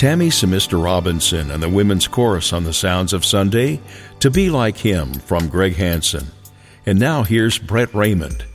Tammy Semister Robinson and the Women's Chorus on the Sounds of Sunday, To Be Like Him from Greg Hansen. And now here's Brett Raymond.